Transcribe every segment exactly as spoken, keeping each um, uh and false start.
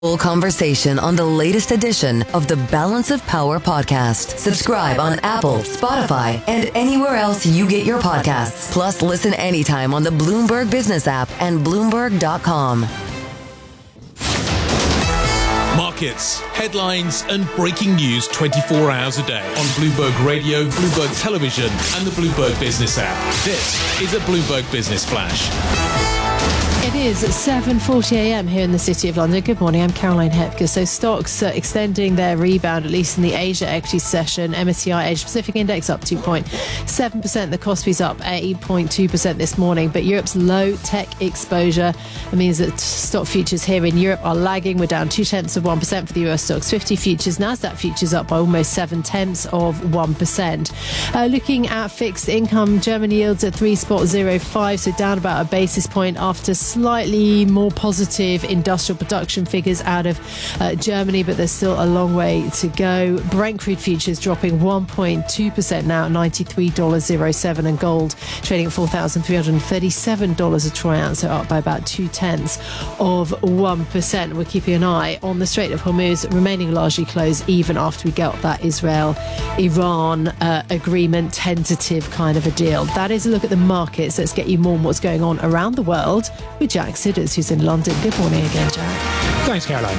Full conversation on the latest edition of the Balance of Power podcast. Subscribe on Apple, Spotify, and anywhere else you get your podcasts. Plus, listen anytime on the Bloomberg Business app and Bloomberg dot com. Markets, headlines, and breaking news twenty-four hours a day on Bloomberg Radio, Bloomberg Television, and the Bloomberg Business app. This is a Bloomberg Business Flash. It is at seven forty a m here in the City of London. Good morning, I'm Caroline Hepker. So stocks uh, extending their rebound, at least in the Asia equity session. M S C I Asia Pacific Index up two point seven percent. The Kospi's up eight point two percent this morning. But Europe's low tech exposure means that stock futures here in Europe are lagging. We're down two tenths of one percent for the U S stocks fifty futures. Nasdaq futures up by almost seven tenths of one percent. Uh, looking at fixed income, German yields at three point zero five, so down about a basis point after slightly more positive industrial production figures out of uh, Germany, but there's still a long way to go. Brent crude futures dropping one point two percent now at ninety-three dollars oh seven, and gold trading at four thousand three hundred thirty-seven dollars a troy ounce, so up by about two tenths of one percent. We're keeping an eye on the Strait of Hormuz remaining largely closed even after we get that Israel-Iran uh, agreement, tentative kind of a deal. That is a look at the markets. Let's get you more on what's going on around the world with Jack Sidders, who's in London. Good morning again, Jack. Thanks, Caroline.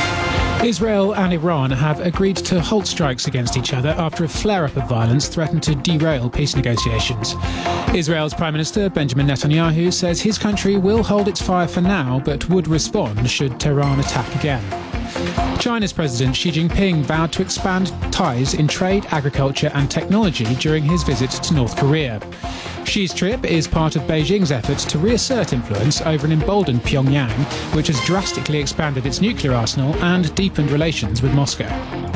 Israel and Iran have agreed to halt strikes against each other after a flare-up of violence threatened to derail peace negotiations. Israel's Prime Minister Benjamin Netanyahu says his country will hold its fire for now, but would respond should Tehran attack again. China's President Xi Jinping vowed to expand ties in trade, agriculture and technology during his visit to North Korea. Xi's trip is part of Beijing's efforts to reassert influence over an emboldened Pyongyang, which has drastically expanded its nuclear arsenal and deepened relations with Moscow.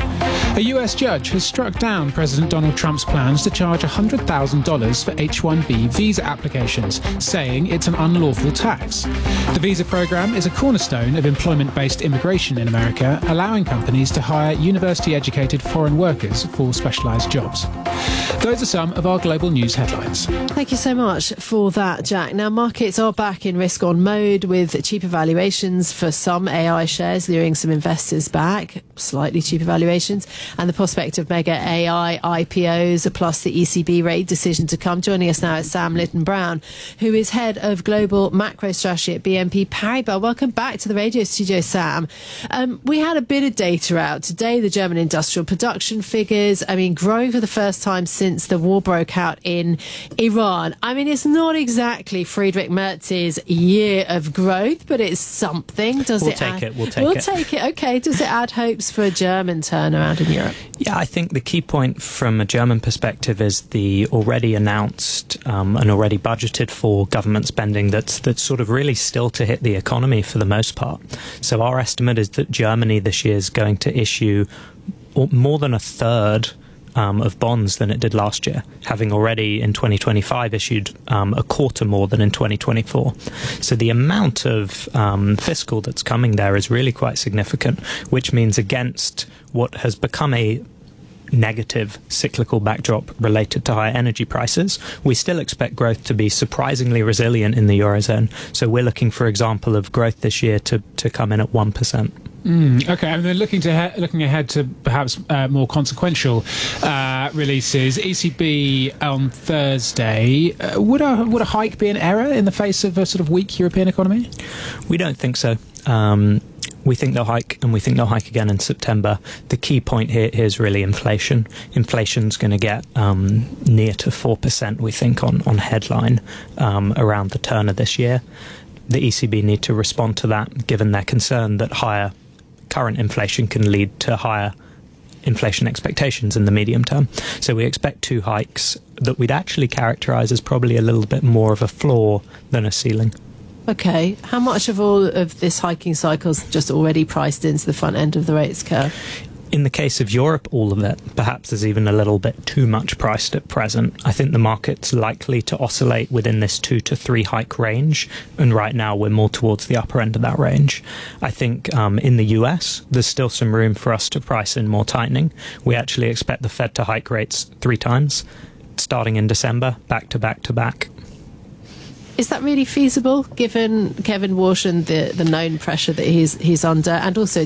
A U S judge has struck down President Donald Trump's plans to charge one hundred thousand dollars for H one B visa applications, saying it's an unlawful tax. The visa program is a cornerstone of employment-based immigration in America, allowing companies to hire university-educated foreign workers for specialised jobs. Those are some of our global news headlines. Thank you so much for that, Jack. Now, markets are back in risk-on mode with cheaper valuations for some A I shares, luring some investors back, slightly cheaper valuations, and the prospect of mega A I I P Os, plus the E C B rate decision to come. Joining us now is Sam Lytton-Brown, who is head of global macro strategy at B N P Paribas. Welcome back to the radio studio, Sam. Um, we had a bit of data out today, the German industrial production figures, I mean, growing for the first time since the war broke out in Iran. I mean, it's not exactly Friedrich Merz's year of growth, but it's something. Does we'll it take add, it. We'll take we'll it. We'll take it. Okay. Does it add hopes for a German turnaround in Europe? Yeah, I think the key point from a German perspective is the already announced um, and already budgeted for government spending that's that's sort of really still to hit the economy for the most part. So our estimate is that Germany this year is going to issue more than a third Um, of bonds than it did last year, having already in twenty twenty-five issued um, a quarter more than in twenty twenty-four. So the amount of um, fiscal that's coming there is really quite significant, which means against what has become a negative cyclical backdrop related to higher energy prices, we still expect growth to be surprisingly resilient in the Eurozone. So we're looking, for example, of growth this year to, to come in at one percent. Mm, okay, and then looking to he- looking ahead to perhaps uh, more consequential uh, releases. E C B on Thursday. Uh, would a would a hike be an error in the face of a sort of weak European economy? We don't think so. Um, we think they'll hike, and we think they'll hike again in September. The key point here is really inflation. Inflation's going to get um, near to four percent, we think, on on headline um, around the turn of this year. The E C B need to respond to that, given their concern that higher current inflation can lead to higher inflation expectations in the medium term. So we expect two hikes that we'd actually characterise as probably a little bit more of a floor than a ceiling. Okay. How much of all of this hiking cycle is just already priced into the front end of the rates curve? In the case of Europe, all of it. Perhaps there's even a little bit too much priced at present. I think the market's likely to oscillate within this two to three hike range, and right now we're more towards the upper end of that range. I think um, in the U S, there's still some room for us to price in more tightening. We actually expect the Fed to hike rates three times, starting in December, back to back to back. Is that really feasible, given Kevin Walsh and the, the known pressure that he's he's under, and also